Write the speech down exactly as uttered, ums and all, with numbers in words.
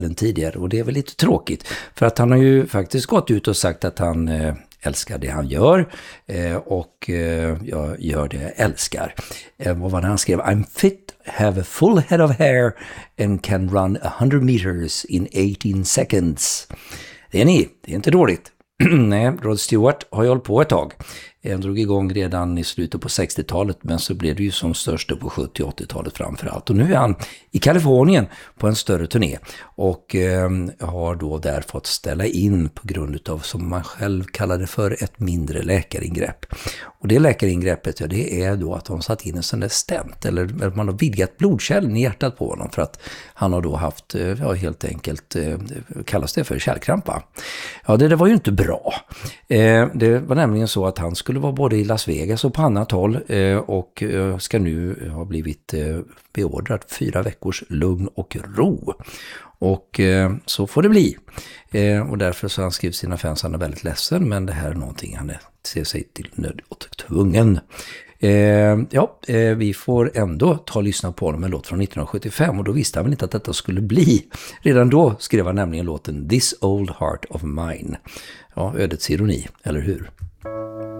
tidigare, och det är väl lite tråkigt för att han har ju faktiskt gått ut och sagt att han eh, älskar det han gör eh, och eh, jag gör det jag älskar. Eh, vad var det han skrev? I'm fit, have a full head of hair and can run one hundred meters in eighteen seconds. Det är ni, det är inte dåligt. Nej, Rod Stewart har ju hållit på ett tag. Han drog igång redan i slutet på sextiotalet, men så blev det ju som störst på sjuttio- och åttiotalet framförallt. Och nu är han i Kalifornien på en större turné och eh, har då där fått ställa in på grund av, som man själv kallade för, ett mindre läkaringrepp. Och det läkaringreppet, ja, det är då att de satt in en sån där stent, eller man har vidgat blodkärlen i hjärtat på honom för att han har då haft, ja, helt enkelt, eh, kallas det för kärlkrampa. Ja, det, det var ju inte bra. Eh, det var nämligen så att han skulle vara både i Las Vegas och på annat håll eh, och eh, ska nu ha blivit eh, beordrad fyra veckors lugn och ro. Och eh, så får det bli. Eh, och därför så har han skrivit sina fans, han är väldigt ledsen, men det här är någonting han är, ser sig till nöd och tvungen. Eh, ja, eh, vi får ändå ta och lyssna på honom en låt från nittonhundrasjuttiofem, och då visste han väl inte att detta skulle bli. Redan då skrev han nämligen låten This Old Heart of Mine. Ja, ödets ironi, eller hur?